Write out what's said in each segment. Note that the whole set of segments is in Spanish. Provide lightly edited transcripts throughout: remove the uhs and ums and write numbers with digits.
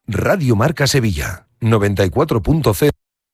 Radio Marca Sevilla, 94.0.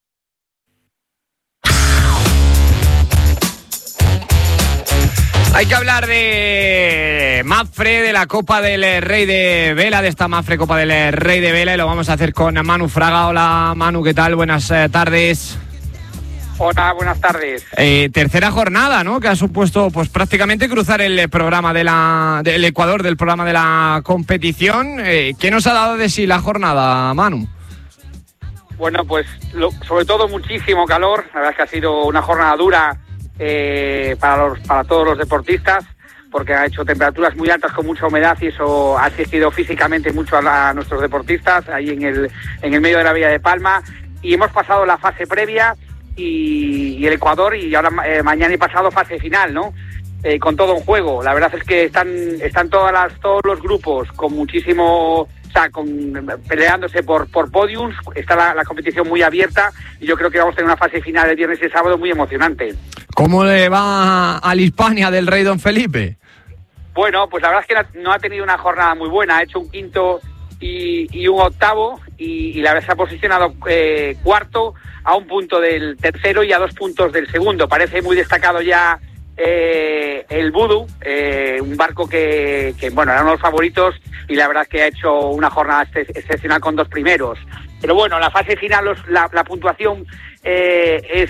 Hay que hablar de Mapfre, de la Copa del Rey de Vela, de esta Mapfre Copa del Rey de Vela, y lo vamos a hacer con Manu Fraga. Hola Manu, ¿qué tal? Buenas tardes. Hola, buenas tardes. Tercera jornada, ¿no? Que ha supuesto pues prácticamente cruzar el programa del Ecuador, del programa de la competición. ¿Qué nos ha dado de sí la jornada, Manu? Bueno, pues sobre todo muchísimo calor. La verdad es que ha sido una jornada dura para todos los deportistas, porque ha hecho temperaturas muy altas con mucha humedad y eso ha exigido físicamente mucho a nuestros deportistas ahí en el medio de la Villa de Palma. Y hemos pasado la fase previa y el Ecuador, y ahora mañana y pasado fase final, ¿no? Con todo en juego. La verdad es que están todos los grupos con muchísimo, peleándose por podiums. Está la competición muy abierta y yo creo que vamos a tener una fase final el viernes y el sábado muy emocionante. ¿Cómo le va al Hispania del Rey Don Felipe? Bueno, pues la verdad es que no ha tenido una jornada muy buena. Ha hecho un quinto y un octavo y la verdad se ha posicionado cuarto, a un punto del tercero y a 2 puntos del segundo. Parece muy destacado ya el Voodoo, un barco que era uno de los favoritos, y la verdad es que ha hecho una jornada excepcional con 2 primeros. Pero bueno, la fase final la puntuación es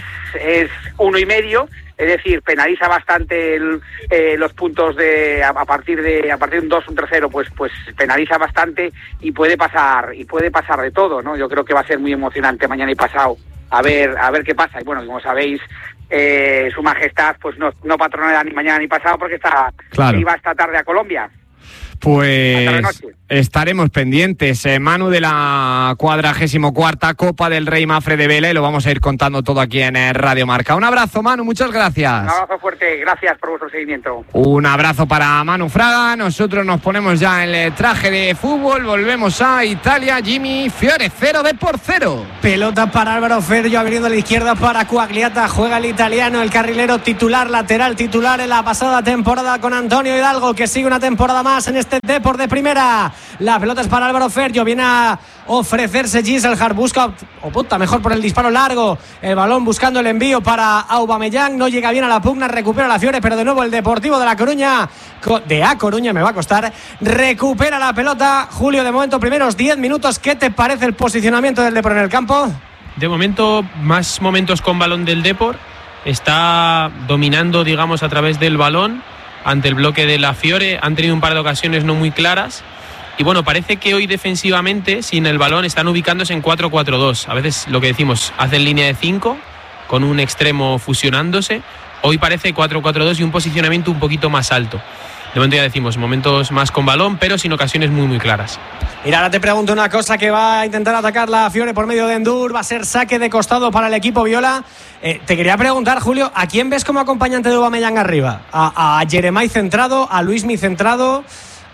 1,5, es decir, penaliza bastante los puntos a partir de un 2, un tercero, pues penaliza bastante y puede pasar de todo, ¿no? Yo creo que va a ser muy emocionante mañana y pasado a ver qué pasa. Y bueno, como sabéis, Su Majestad pues no patronea ni mañana ni pasado porque iba esta tarde a Colombia. Pues estaremos pendientes, Manu, de la 44ª Copa del Rey Mapfre de Vela, y lo vamos a ir contando todo aquí en Radio Marca. Un abrazo, Manu, muchas gracias. Un abrazo fuerte, gracias por vuestro seguimiento. Un abrazo para Manu Fraga. Nosotros nos ponemos ya en el traje de fútbol, volvemos a Italia. Jimmy Fiore, 0-0. Pelota para Álvaro Ferrio, abriendo a la izquierda para Quagliata. Juega el italiano, el carrilero titular en la pasada temporada con Antonio Hidalgo, que sigue una temporada más en este Depor de primera. La pelota es para Álvaro Ferrio, viene a ofrecerse Giselhard, busca mejor por el disparo largo, el balón buscando el envío para Aubameyang, no llega bien a la pugna, recupera la Fiore, pero de nuevo el Deportivo de La Coruña, de A Coruña me va a costar, recupera la pelota. Julio, de momento primeros 10 minutos, ¿qué te parece el posicionamiento del Depor en el campo? De momento más momentos con balón del Depor, está dominando, digamos, a través del balón ante el bloque de la Fiore. Han tenido un par de ocasiones no muy claras y bueno, parece que hoy defensivamente sin el balón están ubicándose en 4-4-2. A veces lo que decimos, hacen línea de 5 con un extremo fusionándose. Hoy parece 4-4-2 y un posicionamiento un poquito más alto. De momento ya decimos, momentos más con balón, pero sin ocasiones muy muy claras. Mira, ahora te pregunto una cosa, que va a intentar atacar la Fiore por medio de Endur, va a ser saque de costado para el equipo viola. Te quería preguntar, Julio, ¿a quién ves como acompañante de Aubameyang arriba? ¿A Jeremai centrado? ¿A Luismi centrado?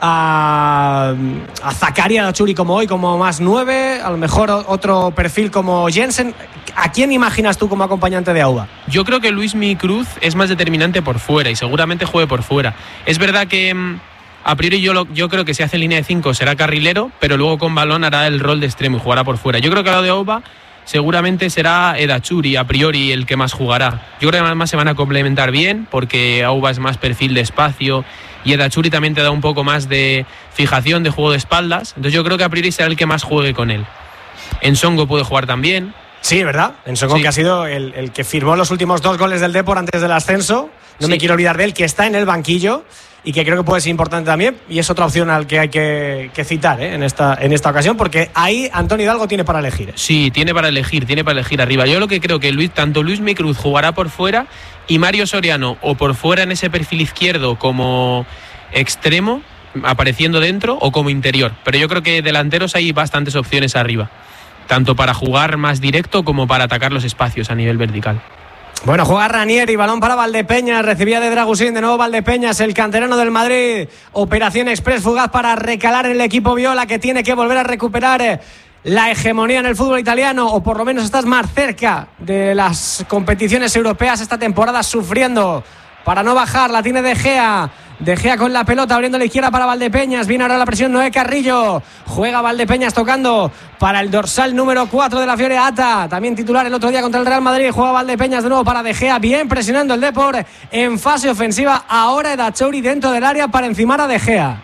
¿A Zakaria Dachuri como hoy, como más 9? A lo mejor otro perfil como Jensen. ¿A quién imaginas tú como acompañante de Auba? Yo creo que Luismi Cruz es más determinante por fuera y seguramente juegue por fuera. Es verdad que a priori yo creo que si hace línea de 5 será carrilero, pero luego con balón hará el rol de extremo y jugará por fuera. Yo creo que al lado de Auba seguramente será Edachuri a priori el que más jugará. Yo creo que además se van a complementar bien porque Auba es más perfil de espacio y Edachuri también te da un poco más de fijación de juego de espaldas. Entonces yo creo que a priori será el que más juegue con él. Ensongo puede jugar también. Sí, ¿verdad? Ensongo, sí, que ha sido el que firmó los últimos 2 goles del Depor antes del ascenso. No me quiero olvidar de él, que está en el banquillo y que creo que puede ser importante también, y es otra opción al que hay que citar en esta ocasión, porque ahí Antonio Hidalgo tiene para elegir. Sí, tiene para elegir arriba. Yo lo que creo que tanto Luismi Cruz jugará por fuera y Mario Soriano o por fuera en ese perfil izquierdo como extremo, apareciendo dentro, o como interior. Pero yo creo que delanteros hay bastantes opciones arriba, tanto para jugar más directo como para atacar los espacios a nivel vertical. Bueno, juega Ranieri, balón para Valdepeñas, recibía de Dragusín, de nuevo Valdepeñas, el canterano del Madrid. Operación express fugaz para recalar en el equipo viola, que tiene que volver a recuperar la hegemonía en el fútbol italiano, o por lo menos estás más cerca de las competiciones europeas esta temporada, sufriendo para no bajar. La tiene De Gea, De Gea con la pelota, abriendo la izquierda para Valdepeñas. Viene ahora la presión Noé Carrillo. Juega Valdepeñas tocando para el dorsal número 4 de la Fiore, Ata. También titular el otro día contra el Real Madrid. Juega Valdepeñas de nuevo para De Gea. Bien presionando el Depor en fase ofensiva. Ahora Edachouri dentro del área para encimar a De Gea.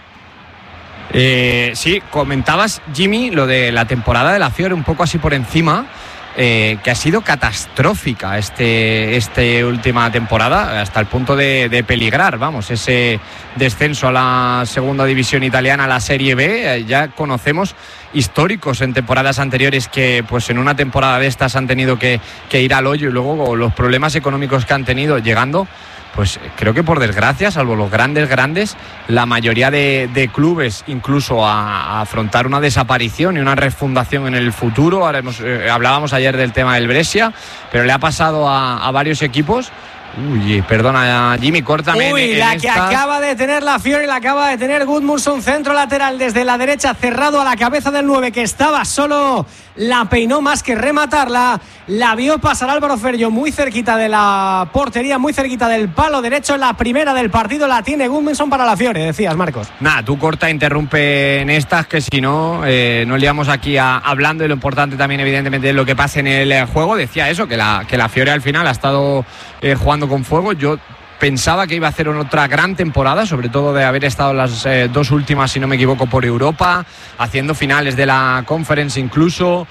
Sí, comentabas, Jimmy, lo de la temporada de la Fiore, un poco así por encima. Que ha sido catastrófica esta última temporada, hasta el punto de peligrar, vamos, ese descenso a la segunda división italiana, a la Serie B. Ya conocemos históricos en temporadas anteriores que pues en una temporada de estas han tenido que ir al hoyo, y luego los problemas económicos que han tenido llegando, pues creo que por desgracia, salvo los grandes, la mayoría de clubes incluso a afrontar una desaparición y una refundación en el futuro. Ahora hablábamos ayer del tema del Brescia, pero le ha pasado a varios equipos. Uy, perdona, Jimmy, córtame. Uy, la que acaba de tener la Fiore, la acaba de tener Gudmundsson, centro lateral desde la derecha, cerrado a la cabeza del 9, que estaba solo. La peinó más que rematarla. La vio pasar Álvaro Ferrio muy cerquita de la portería, muy cerquita del palo derecho. La primera del partido la tiene Gudmundsson para la Fiore, decías, Marcos. Nada, tú corta, interrumpe en estas, que si no, nos liamos aquí hablando, y lo importante también, evidentemente, es lo que pasa en el juego. Decía eso, que la Fiore al final ha estado jugando con fuego. Yo pensaba que iba a hacer otra gran temporada, sobre todo de haber estado las dos últimas, si no me equivoco, por Europa, haciendo finales de la Conference incluso.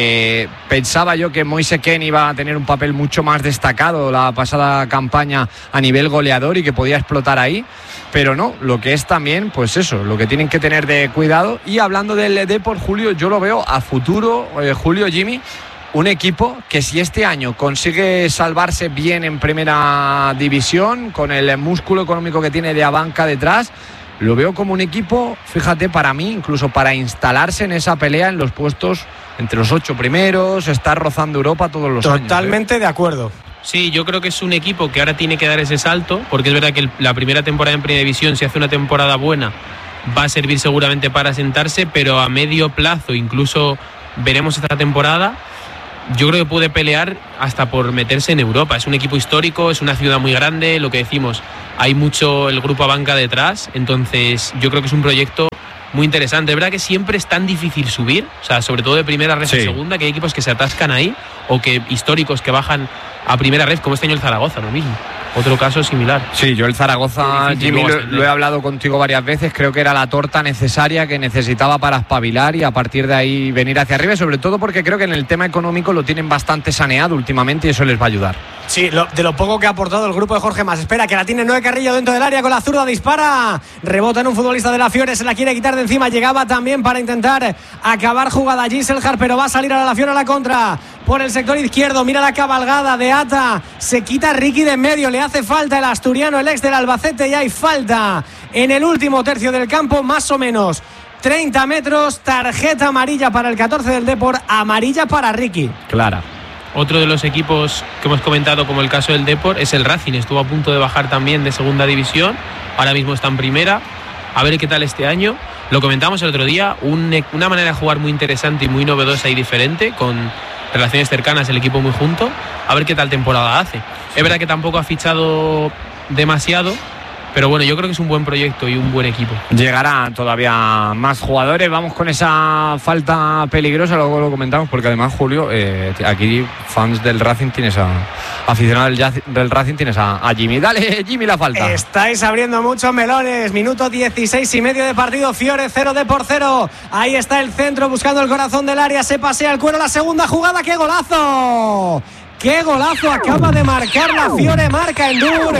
Pensaba yo que Moise Kean iba a tener un papel mucho más destacado la pasada campaña a nivel goleador y que podía explotar ahí, pero no, lo que es también, pues eso, lo que tienen que tener de cuidado. Y hablando del Depor, Julio, yo lo veo a futuro, Julio, Jimmy, un equipo que si este año consigue salvarse bien en primera división, con el músculo económico que tiene de Abanca detrás, lo veo como un equipo, fíjate, para mí, incluso para instalarse en esa pelea en los puestos entre los 8 primeros, estar rozando Europa todos los años. Totalmente de acuerdo. Sí, yo creo que es un equipo que ahora tiene que dar ese salto, porque es verdad que la primera temporada en primera división, si hace una temporada buena, va a servir seguramente para sentarse, pero a medio plazo, incluso veremos esta temporada, yo creo que puede pelear hasta por meterse en Europa. Es un equipo histórico, es una ciudad muy grande, lo que decimos, hay mucho el grupo Abanca detrás, entonces yo creo que es un proyecto muy interesante. Es verdad que siempre es tan difícil subir, o sea, sobre todo de primera red a segunda, que hay equipos que se atascan ahí, o que históricos que bajan a primera red, como este año el Zaragoza, lo mismo. Otro caso similar. Sí, yo el Zaragoza, Jimmy, lo he hablado contigo varias veces, creo que era la torta necesaria que necesitaba para espabilar y a partir de ahí venir hacia arriba, sobre todo porque creo que en el tema económico lo tienen bastante saneado últimamente y eso les va a ayudar. Sí, de lo poco que ha aportado el grupo de Jorge Mas. Espera, que la tiene Noé Carrillo dentro del área con la zurda, dispara. Rebota en un futbolista de la Fiore, se la quiere quitar de encima. Llegaba también para intentar acabar jugada Gisselhard, pero va a salir a la Fiore a la contra por el sector izquierdo. Mira la cabalgada de Ata. Se quita Ricky de en medio. Le hace falta el asturiano, el ex del Albacete, y hay falta en el último tercio del campo, más o menos 30 metros. Tarjeta amarilla para el 14 del Depor, amarilla para Ricky. Clara. Otro de los equipos que hemos comentado, como el caso del Depor, es el Racing. Estuvo a punto de bajar también de segunda división, ahora mismo está en primera. A ver qué tal este año. Lo comentamos el otro día, una manera de jugar muy interesante y muy novedosa y diferente, con relaciones cercanas, el equipo muy junto. A ver qué tal temporada hace. Es verdad que tampoco ha fichado demasiado, pero bueno, yo creo que es un buen proyecto y un buen equipo. Llegarán todavía más jugadores. Vamos con esa falta peligrosa, luego lo comentamos, porque además, Julio, aquí fans del Racing tienes aficionados del Racing tienes a Jimmy. Dale, Jimmy, la falta. Estáis abriendo muchos melones. Minuto 16 y medio de partido. Fiore 0 Depor 0. Ahí está el centro buscando el corazón del área. Se pasea el cuero. La segunda jugada. ¡Qué golazo! ¡Qué golazo acaba de marcar la Fiore! Marca Endur,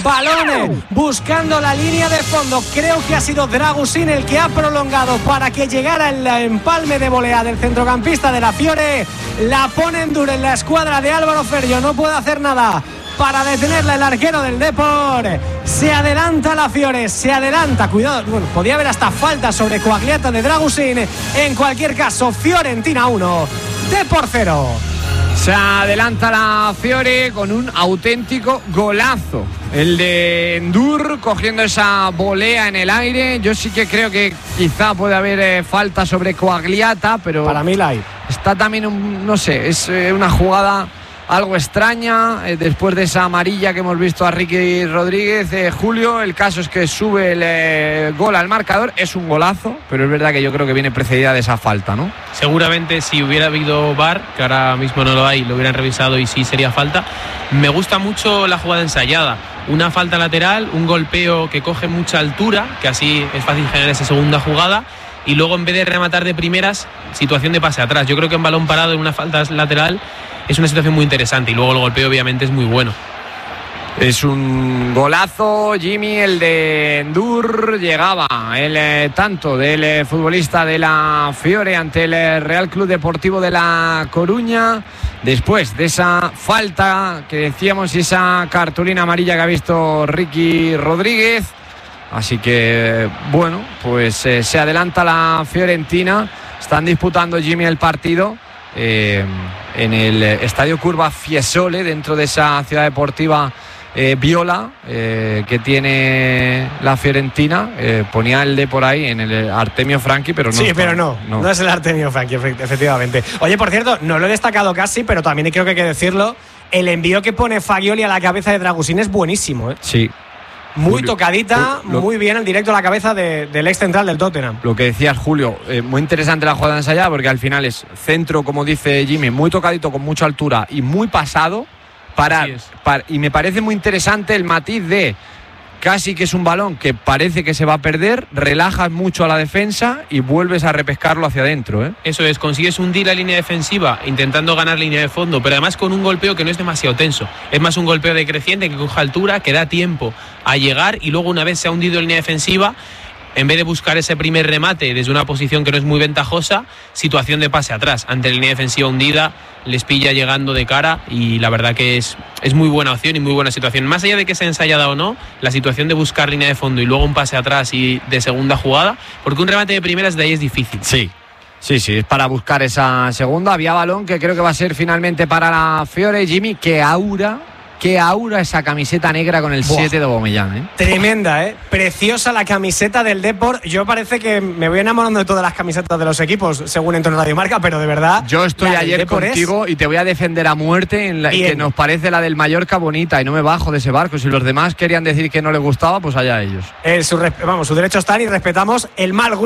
balón buscando la línea de fondo. Creo que ha sido Dragusin el que ha prolongado para que llegara el empalme de volea del centrocampista de la Fiore. La pone Endur en la escuadra de Álvaro Ferrio. No puede hacer nada para detenerla el arquero del Depor. Se adelanta la Fiore, se adelanta. Cuidado, bueno, podía haber hasta falta sobre Coagliata de Dragusin. En cualquier caso, Fiorentina 1, Depor 0. Se adelanta la Fiore con un auténtico golazo. El de Endur cogiendo esa volea en el aire. Yo sí que creo que quizá puede haber falta sobre Coagliata, pero para mí la hay. Está también, no sé, es una jugada algo extraña después de esa amarilla que hemos visto a Ricky Rodríguez. Julio, el caso es que sube el gol al marcador, es un golazo, pero es verdad que yo creo que viene precedida de esa falta, ¿no? Seguramente si hubiera habido VAR, que ahora mismo no lo hay, lo hubieran revisado y sí sería falta. Me gusta mucho la jugada ensayada, una falta lateral, un golpeo que coge mucha altura, que así es fácil generar esa segunda jugada, y luego en vez de rematar de primeras, situación de pase atrás. Yo creo que en balón parado en una falta lateral es una situación muy interesante, y luego el golpeo obviamente es muy bueno. Es un golazo, Jimmy, el de Endur. Llegaba el tanto del futbolista de la Fiore ante el Real Club Deportivo de La Coruña, después de esa falta que decíamos y esa cartulina amarilla que ha visto Ricky Rodríguez. Así que, bueno, pues se adelanta la Fiorentina. Están disputando, Jimmy, el partido en el Estadio Curva Fiesole, dentro de esa ciudad deportiva viola que tiene la Fiorentina. Ponía el de por ahí en el Artemio Franchi, pero no. Sí, pero no es el Artemio Franchi, efectivamente. Oye, por cierto, no lo he destacado casi, pero también creo que hay que decirlo, el envío que pone Fagioli a la cabeza de Dragusín es buenísimo, ¿eh? Sí. Muy tocadita, muy bien, el directo a la cabeza del ex central del Tottenham. Lo que decías, Julio, muy interesante la jugada ensayada, porque al final es centro, como dice Jimmy, muy tocadito, con mucha altura y muy pasado. Y me parece muy interesante el matiz de casi que es un balón que parece que se va a perder, relajas mucho a la defensa y vuelves a repescarlo hacia adentro, ¿eh? Eso es, consigues hundir la línea defensiva intentando ganar línea de fondo, pero además con un golpeo que no es demasiado tenso. Es más un golpeo decreciente que coge altura, que da tiempo a llegar, y luego una vez se ha hundido línea defensiva, en vez de buscar ese primer remate desde una posición que no es muy ventajosa, situación de pase atrás. Ante la línea defensiva hundida, les pilla llegando de cara, y la verdad que es muy buena opción y muy buena situación. Más allá de que sea ensayada o no, la situación de buscar línea de fondo y luego un pase atrás y de segunda jugada, porque un remate de primeras de ahí es difícil. Sí, es para buscar esa segunda. Había balón que creo que va a ser finalmente para la Fiore. Jimmy, que aura esa camiseta negra con el 7 de Aubameyang, ¿eh? Tremenda, ¿eh? Preciosa la camiseta del Depor. Yo parece que me voy enamorando de todas las camisetas de los equipos, según entro en Radio Marca, pero de verdad. Yo estoy ayer contigo y te voy a defender a muerte en la que nos parece la del Mallorca bonita, y no me bajo de ese barco. Si los demás querían decir que no les gustaba, pues allá ellos. Su derecho está, y respetamos el mal gusto